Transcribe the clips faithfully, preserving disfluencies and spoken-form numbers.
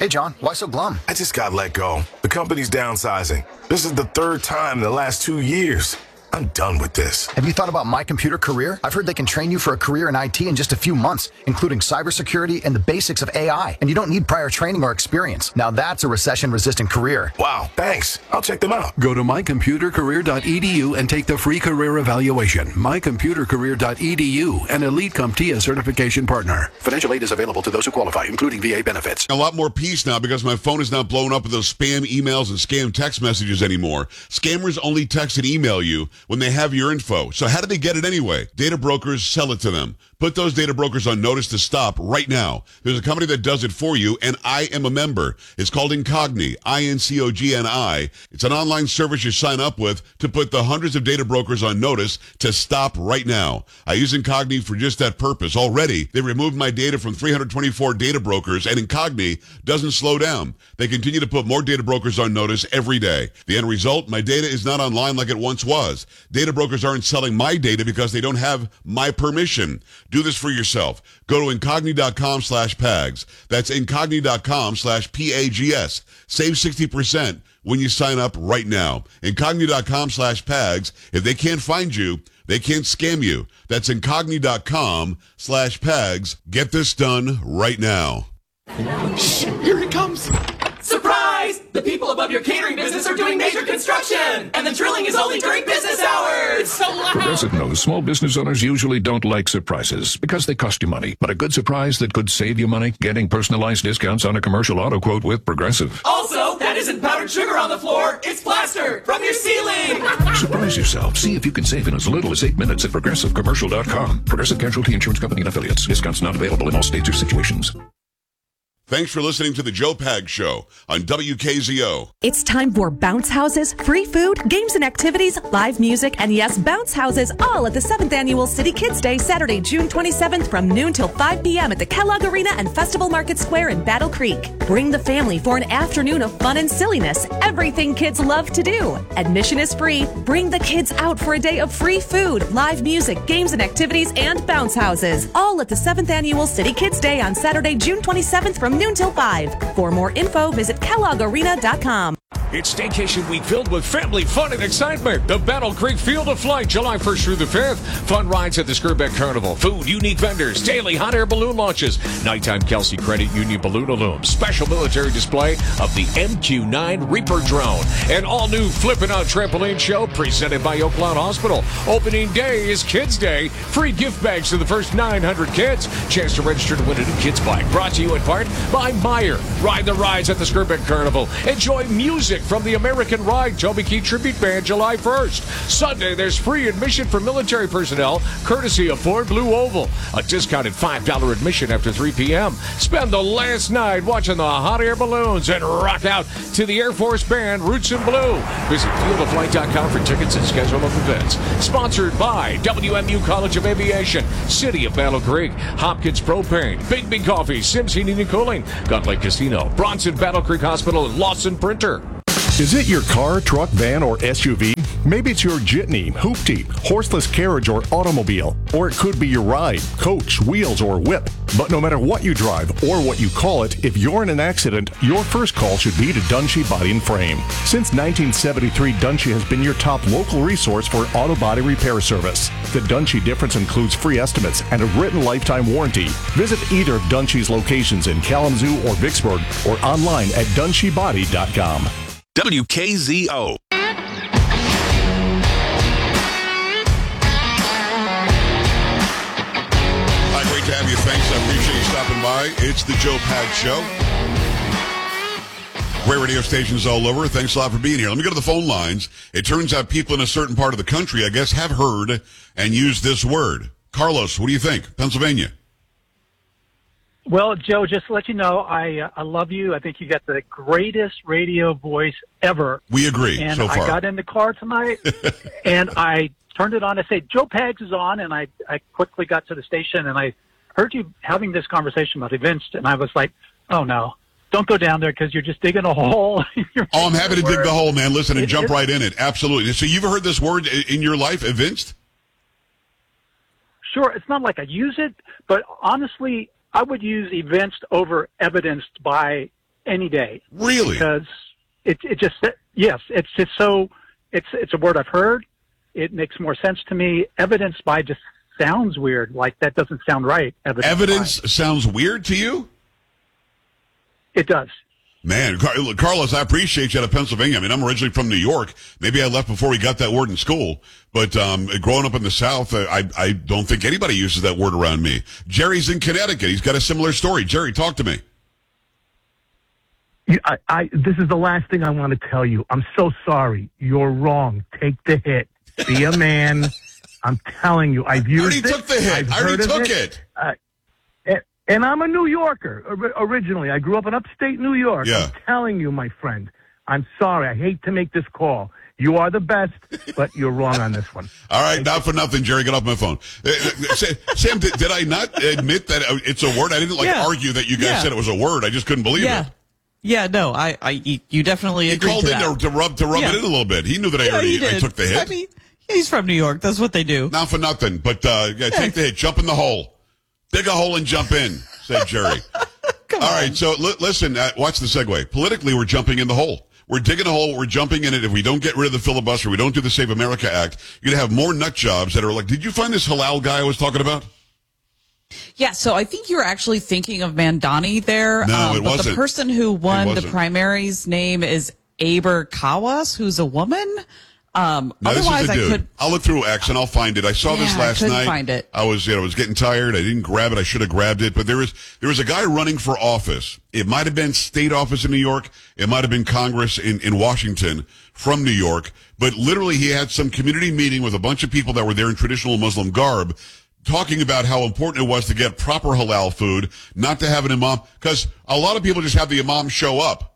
Hey, John, why so glum? I just got let go. The company's downsizing. This is the third time in the last two years. I'm done with this. Have you thought about My Computer Career? I've heard they can train you for a career in I T in just a few months, including cybersecurity and the basics of A I. And you don't need prior training or experience. Now that's a recession-resistant career. Wow, thanks. I'll check them out. Go to my computer career dot e d u and take the free career evaluation. my computer career dot e d u, an Elite CompTIA certification partner. Financial aid is available to those who qualify, including V A benefits. A lot more peace now because my phone is not blowing up with those spam emails and scam text messages anymore. Scammers only text and email you when they have your info. So how do they get it anyway? Data brokers sell it to them. Put those data brokers on notice to stop right now. There's a company that does it for you, and I am a member. It's called Incogni, I N C O G N I. It's an online service you sign up with to put the hundreds of data brokers on notice to stop right now. I use Incogni for just that purpose. Already, they removed my data from three hundred twenty-four data brokers, and Incogni doesn't slow down. They continue to put more data brokers on notice every day. The end result, my data is not online like it once was. Data brokers aren't selling my data because they don't have my permission. Do this for yourself. Go to incogni.com slash PAGS. That's incogni.com slash P A G S. Save sixty percent when you sign up right now. Incogni.com slash PAGS. If they can't find you, they can't scam you. That's incogni.com slash PAGS. Get this done right now. Shh, here it comes. Surprise! The people above your catering business are doing major construction, and the drilling is only during business hours. So loud. Progressive knows small business owners usually don't like surprises because they cost you money. But a good surprise that could save you money, getting personalized discounts on a commercial auto quote with Progressive. Also, that isn't powdered sugar on the floor. It's plaster from your ceiling. Surprise yourself. See if you can save in as little as eight minutes at progressive commercial dot com. Progressive Casualty Insurance Company and Affiliates. Discounts not available in all states or situations. Thanks for listening to the Joe Pag Show on W K Z O. It's time for bounce houses, free food, games and activities, live music, and yes, bounce houses all at the seventh Annual City Kids Day, Saturday, June twenty-seventh from noon till five p.m. at the Kellogg Arena and Festival Market Square in Battle Creek. Bring the family for an afternoon of fun and silliness, everything kids love to do. Admission is free. Bring the kids out for a day of free food, live music, games and activities, and bounce houses, all at the seventh Annual City Kids Day on Saturday, June twenty-seventh from noon till five. For more info, visit kellogg arena dot com. It's Staycation Week filled with family fun and excitement. The Battle Creek Field of Flight, July first through the fifth. Fun rides at the Skirbeck Carnival. Food, unique vendors, daily hot air balloon launches. Nighttime Kelsey Credit Union Balloon Illume. Special military display of the M Q nine Reaper drone. An all-new Flippin' Out Trampoline Show presented by Oakland Hospital. Opening day is Kids Day. Free gift bags to the first nine hundred kids. Chance to register to win a new kids bike. Brought to you in part by Meyer. Ride the rides at the Skirbeck Carnival. Enjoy music from the American Ride Toby Keith Tribute Band July first. Sunday, there's free admission for military personnel, courtesy of Ford Blue Oval. A discounted five dollars admission after three p.m. Spend the last night watching the hot air balloons and rock out to the Air Force Band Roots in Blue. Visit field of flight dot com for tickets and schedule of events. Sponsored by W M U College of Aviation, City of Battle Creek, Hopkins Propane, Big Big Coffee, Sims Heating and Cooling, Gut Lake Casino, Bronson Battle Creek Hospital, and Lawson Printer. Is it your car, truck, van, or S U V? Maybe it's your jitney, hoopty, horseless carriage, or automobile. Or it could be your ride, coach, wheels, or whip. But no matter what you drive or what you call it, if you're in an accident, your first call should be to Dunshee Body and Frame. Since nineteen seventy-three, Dunshee has been your top local resource for auto body repair service. The Dunshee difference includes free estimates and a written lifetime warranty. Visit either of Dunshee's locations in Kalamazoo or Vicksburg or online at dunshee body dot com. W K Z O. Hi, great to have you. Thanks. I appreciate you stopping by. It's the Joe Pag Show. Great radio stations all over. Thanks a lot for being here. Let me go to the phone lines. It turns out people in a certain part of the country, I guess, have heard and used this word. Carlos, what do you think? Pennsylvania. Well, Joe, just to let you know, I uh, I love you. I think you got the greatest radio voice ever. We agree and so far. I got in the car tonight, and I turned it on. I said, Joe Pags is on, and I, I quickly got to the station, and I heard you having this conversation about events, and I was like, oh, no. Don't go down there because you're just digging a hole. Oh, I'm happy to dig the hole, man. Listen, and it, jump it, right in it. Absolutely. So you've heard this word in your life, evinced? Sure. It's not like I use it, but honestly, I would use evinced over evidenced by any day. Really? Because it it just yes, it's just so it's it's a word I've heard. It makes more sense to me. Evidence by just sounds weird. Like that doesn't sound right. Evidence, Evidence by. sounds weird to you? It does. Man, Car- Carlos, I appreciate you out of Pennsylvania. I mean, I'm originally from New York. Maybe I left before we got that word in school. But um, growing up in the South, I, I don't think anybody uses that word around me. Jerry's in Connecticut. He's got a similar story. Jerry, talk to me. You, I, I, this is the last thing I want to tell you. I'm so sorry. You're wrong. Take the hit. Be a man. I'm telling you. I've used it. I already took the hit. I've I already heard of took it. it. Uh, and, and I'm a New Yorker or, originally. I grew up in upstate New York. Yeah. I'm telling you, my friend. I'm sorry. I hate to make this call. You are the best, but you're wrong on this one. All right, not for nothing, Jerry. Get off my phone. Uh, Sam, did, did I not admit that it's a word? I didn't like Yeah. argue that you guys Yeah. said it was a word. I just couldn't believe Yeah. it. Yeah, no, I, I, you definitely He agreed called to in that. to, to rub to rub Yeah. it in a little bit. He knew that I Yeah, already he I did. took the hit. I mean, he's from New York. That's what they do. Not for nothing, but uh, yeah, take the hit. Jump in the hole. Dig a hole and jump in, said Jerry. All right, so li- listen, uh, watch the segue. Politically, we're jumping in the hole. We're digging a hole. We're jumping in it. If we don't get rid of the filibuster, we don't do the Save America Act, you're going to have more nut jobs that are like, did you find this halal guy I was talking about? Yeah, so I think you're actually thinking of Mandani there. No, um, it but wasn't. the person who won It the wasn't. primaries name is Aber Kawas, who's a woman. Um, No, this otherwise, is a I dude. could. I'll look through X and I'll find it. I saw this Yeah, I last couldn't night. find it. I was, you know, I was getting tired. I didn't grab it. I should have grabbed it. But there was, there was a guy running for office. It might have been state office in New York. It might have been Congress in, in Washington from New York. But literally, he had some community meeting with a bunch of people that were there in traditional Muslim garb, talking about how important it was to get proper halal food, not to have an imam, because a lot of people just have the imam show up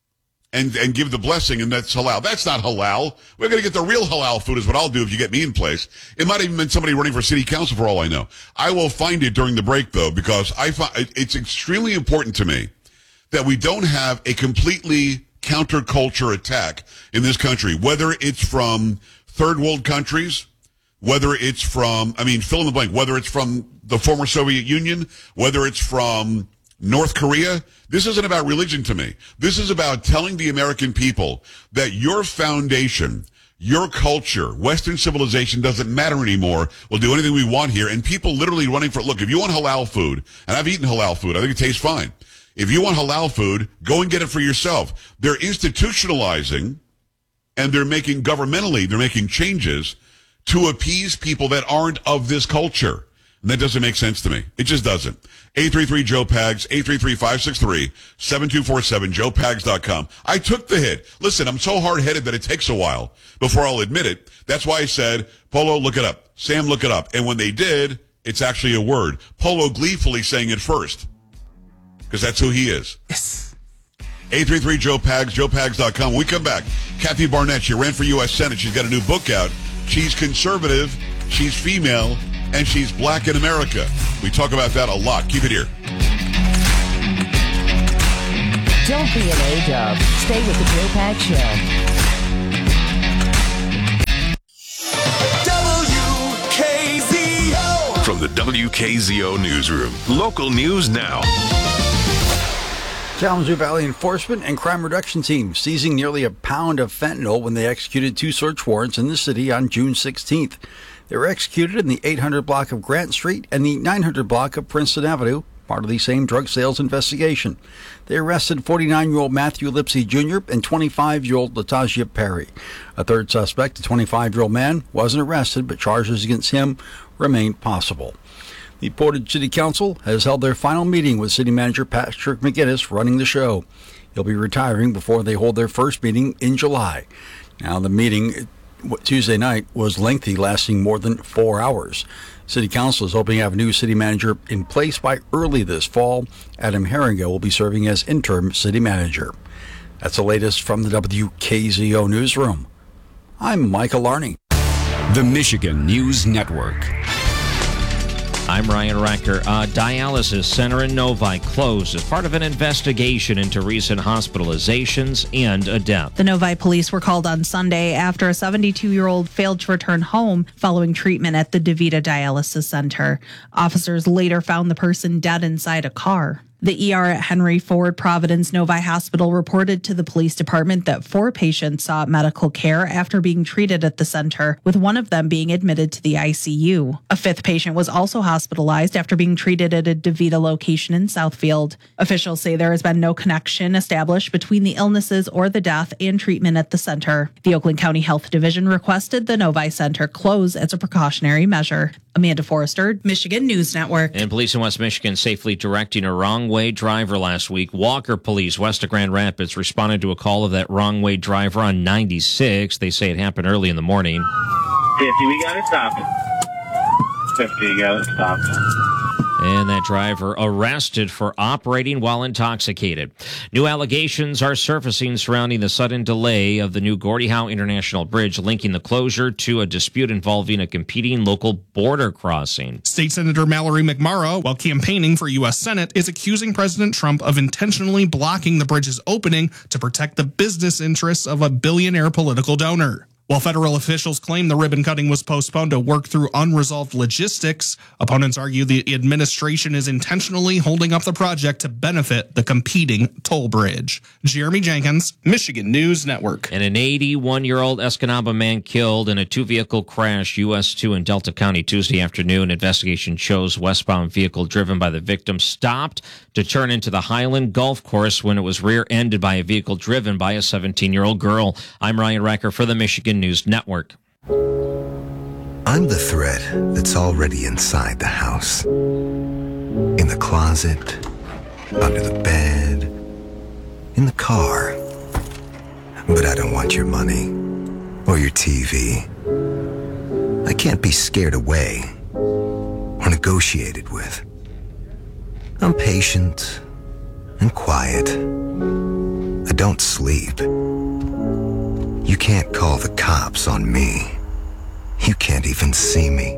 and and give the blessing, and that's halal. That's not halal. We're going to get the real halal food is what I'll do if you get me in place. It might have even been somebody running for city council for all I know. I will find it during the break, though, because I find it's extremely important to me that we don't have a completely counterculture attack in this country, whether it's from third world countries, whether it's from, I mean, fill in the blank, whether it's from the former Soviet Union, whether it's from North Korea. This isn't about religion to me. This is about telling the American people that your foundation, your culture, Western civilization doesn't matter anymore. We'll do anything we want here. And people literally running for, look, if you want halal food, and I've eaten halal food, I think it tastes fine. If you want halal food, go and get it for yourself. They're institutionalizing and they're making governmentally, they're making changes to appease people that aren't of this culture. And that doesn't make sense to me. It just doesn't. eight three three Joe Pags, eight three three, five six three, seven two four seven, joe pags dot com. I took the hit. Listen, I'm so hard-headed that it takes a while before I'll admit it. That's why I said, Polo, look it up. Sam, look it up. And when they did, it's actually a word. Polo gleefully saying it first. Because that's who he is. Yes. eight three three Joe Pags, joe pags dot com. When we come back, Kathy Barnett, she ran for U S Senate. She's got a new book out. She's conservative, she's female, and she's black in America. We talk about that a lot. Keep it here. Don't be an A-dub. Stay with the Joe Pags Show. W K Z O. From the W K Z O newsroom. Local news now. Kalamazoo Valley Enforcement and Crime Reduction Team seizing nearly a pound of fentanyl when they executed two search warrants in the city on June sixteenth. They were executed in the eight hundred block of Grant Street and the nine hundred block of Princeton Avenue, part of the same drug sales investigation. They arrested forty-nine-year-old Matthew Lipsy Junior and twenty-five-year-old Latasha Perry. A third suspect, a twenty-five-year-old man, wasn't arrested, but charges against him remain possible. The Portage City Council has held their final meeting with City Manager Patrick McGinnis running the show. He'll be retiring before they hold their first meeting in July. Now, the meeting Tuesday night was lengthy, lasting more than four hours. City Council is hoping to have a new city manager in place by early this fall. Adam Herringa will be serving as interim city manager. That's the latest from the W K Z O newsroom. I'm Michael Larney. The Michigan News Network. I'm Ryan Recker. A dialysis center in Novi closed as part of an investigation into recent hospitalizations and a death. The Novi police were called on Sunday after a seventy-two-year-old failed to return home following treatment at the DeVita Dialysis Center. Officers later found the person dead inside a car. The E R at Henry Ford Providence Novi Hospital reported to the police department that four patients sought medical care after being treated at the center, with one of them being admitted to the I C U. A fifth patient was also hospitalized after being treated at a DeVita location in Southfield. Officials say there has been no connection established between the illnesses or the death and treatment at the center. The Oakland County Health Division requested the Novi Center close as a precautionary measure. Amanda Forrester, Michigan News Network. And police in West Michigan safely directing a wrong-way driver last week. Walker Police, west of Grand Rapids, responded to a call of that wrong-way driver on ninety-six. They say it happened early in the morning. fifty, we got it stopped. fifty, you got it stopped. And that driver arrested for operating while intoxicated. New allegations are surfacing surrounding the sudden delay of the new Gordie Howe International Bridge, linking the closure to a dispute involving a competing local border crossing. State Senator Mallory McMorrow, while campaigning for U S Senate, is accusing President Trump of intentionally blocking the bridge's opening to protect the business interests of a billionaire political donor. While federal officials claim the ribbon cutting was postponed to work through unresolved logistics, opponents argue the administration is intentionally holding up the project to benefit the competing toll bridge. Jeremy Jenkins, Michigan News Network. And an eighty-one-year-old Escanaba man killed in a two-vehicle crash, U S two in Delta County Tuesday afternoon. Investigation shows westbound vehicle driven by the victim stopped to turn into the Highland Golf Course when it was rear-ended by a vehicle driven by a seventeen-year-old girl. I'm Ryan Recker for the Michigan News Network. I'm the thread that's already inside the house. In the closet, under the bed, in the car. But I don't want your money or your T V. I can't be scared away or negotiated with. I'm patient and quiet. I don't sleep. You can't call the cops on me. You can't even see me.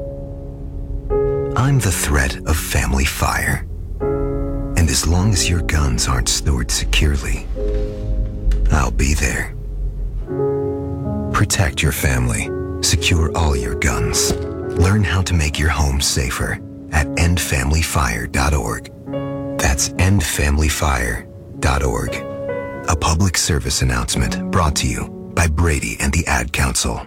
I'm the threat of family fire. And as long as your guns aren't stored securely, I'll be there. Protect your family. Secure all your guns. Learn how to make your home safer at end family fire dot org. That's end family fire dot org. A public service announcement brought to you by Brady and the Ad Council.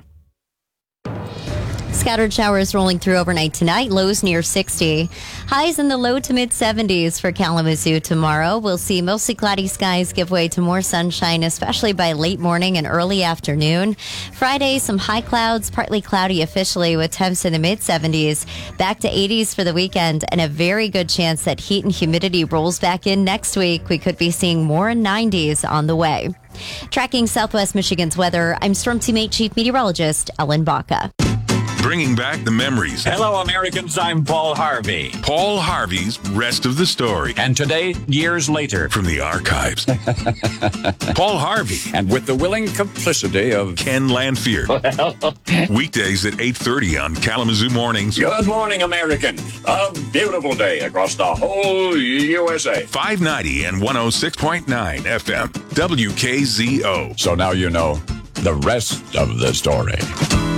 Scattered showers rolling through overnight tonight. Lows near sixty. Highs in the low to mid seventies for Kalamazoo tomorrow. We'll see mostly cloudy skies give way to more sunshine, especially by late morning and early afternoon. Friday, some high clouds, partly cloudy officially with temps in the mid seventies. Back to eighties for the weekend and a very good chance that heat and humidity rolls back in next week. We could be seeing more nineties on the way. Tracking Southwest Michigan's weather, I'm Storm Teammate Chief Meteorologist Ellen Baca. Bringing back the memories. Hello, Americans. I'm Paul Harvey. Paul Harvey's Rest of the Story. And today, years later. From the archives. Paul Harvey. And with the willing complicity of Ken Lanfear. Well. Weekdays at eight thirty on Kalamazoo Mornings. Good morning, American. A beautiful day across the whole U S A. five ninety and one oh six point nine F M. W K Z O. So now you know the rest of the story.